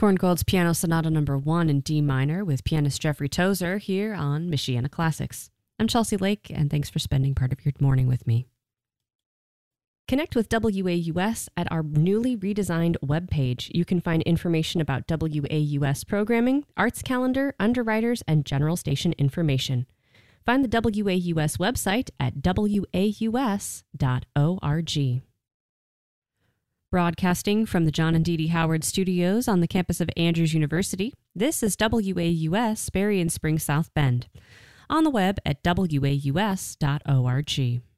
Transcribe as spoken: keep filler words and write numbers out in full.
Korngold's Piano Sonata Number one in D minor with pianist Jeffrey Tozer here on Michiana Classics. I'm Chelsea Lake, and thanks for spending part of your morning with me. Connect with W A U S at our newly redesigned webpage. You can find information about W A U S programming, arts calendar, underwriters, and general station information. Find the W A U S website at W A U S dot org. Broadcasting from the John and Dee Dee Howard Studios on the campus of Andrews University, this is W A U S Berrien Springs South Bend. On the web at W A U S dot org.